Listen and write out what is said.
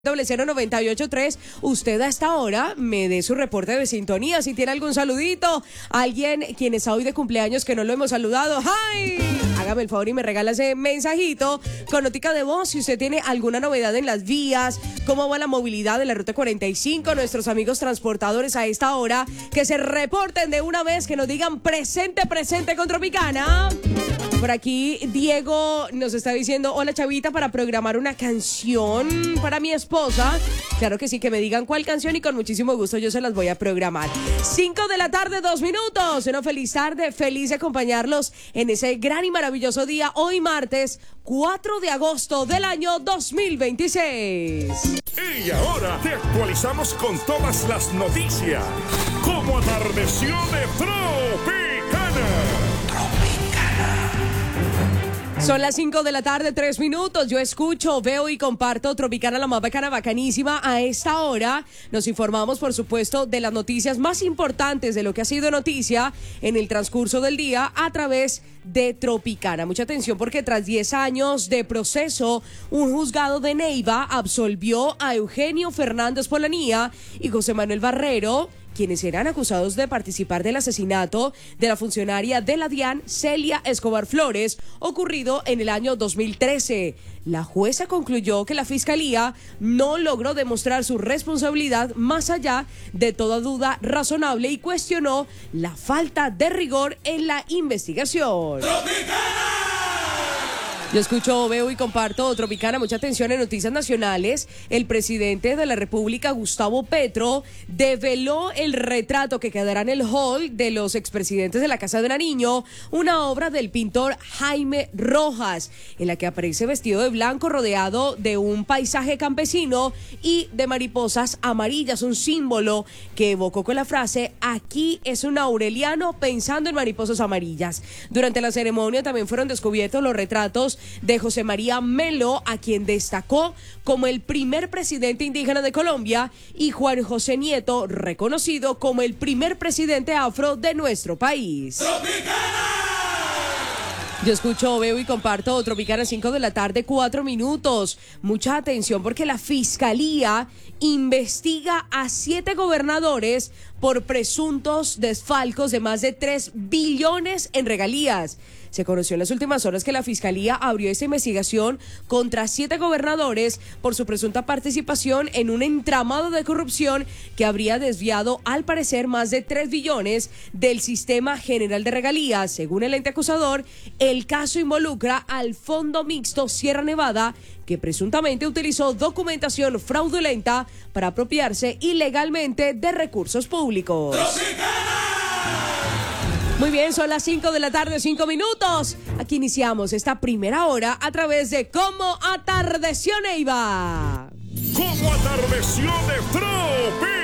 098.3, usted a esta hora me dé su reporte de sintonía, si tiene algún saludito, alguien quien está hoy de cumpleaños que no lo hemos saludado, ¡ay! Hágame el favor y me regala ese mensajito con notica de voz si usted tiene alguna novedad en las vías, cómo va la movilidad de la Ruta 45, nuestros amigos transportadores a esta hora, que se reporten de una vez, que nos digan presente, presente con Tropicana. Por aquí Diego nos está diciendo, hola chavita, para programar una canción para mi esposa. Claro que sí, que me digan cuál canción y con muchísimo gusto yo se las voy a programar. 5 de la tarde, 2 minutos. Una feliz tarde, feliz de acompañarlos en ese gran y maravilloso día, hoy martes 4 de agosto del año 2026. Y ahora te actualizamos con todas las noticias. Como atardeció de Tropicana. Son las 5 de la tarde, 3 minutos. Yo escucho, veo y comparto Tropicana, la más bacana, bacanísima. A esta hora nos informamos, por supuesto, de las noticias más importantes, de lo que ha sido noticia en el transcurso del día a través de Tropicana. Mucha atención porque tras 10 años de proceso, un juzgado de Neiva absolvió a Eugenio Fernández Polanía y José Manuel Barrero, quienes eran acusados de participar del asesinato de la funcionaria de la DIAN, Celia Escobar Flores, ocurrido en el año 2013. La jueza concluyó que la Fiscalía no logró demostrar su responsabilidad más allá de toda duda razonable y cuestionó la falta de rigor en la investigación. Yo escucho, veo y comparto Tropicana. Mucha atención en noticias nacionales. El presidente de la República, Gustavo Petro, develó el retrato que quedará en el hall de los expresidentes de la Casa de Nariño, una obra del pintor Jaime Rojas, en la que aparece vestido de blanco, rodeado de un paisaje campesino y de mariposas amarillas, un símbolo que evocó con la frase, aquí es un aureliano pensando en mariposas amarillas. Durante la ceremonia también fueron descubiertos los retratos de José María Melo, a quien destacó como el primer presidente indígena de Colombia, y Juan José Nieto, reconocido como el primer presidente afro de nuestro país. ¡Tropicana! Yo escucho, veo y comparto Tropicana, 5 de la tarde, 4 minutos. Mucha atención porque la Fiscalía investiga a 7 gobernadores por presuntos desfalcos de más de 3 billones en regalías. Se conoció en las últimas horas que la Fiscalía abrió esa investigación contra 7 gobernadores por su presunta participación en un entramado de corrupción que habría desviado, al parecer, más de 3 billones del Sistema General de Regalías. Según el ente acusador, el caso involucra al Fondo Mixto Sierra Nevada, que presuntamente utilizó documentación fraudulenta para apropiarse ilegalmente de recursos públicos. Muy bien, son las 5 de la tarde, 5 minutos. Aquí iniciamos esta primera hora a través de Cómo Atardeció Neiva. Como atardeció de Tropicana.